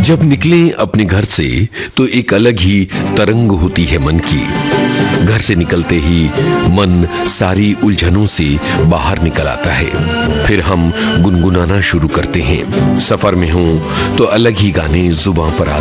जब निकले अपने घर से तो एक अलग ही तरंग होती है मन की। घर से निकलते ही मन सारी उलझनों से बाहर निकल आता है। फिर हम गुनगुनाना शुरू करते हैं। सफर में हों तो अलग ही गाने जुबां पर आ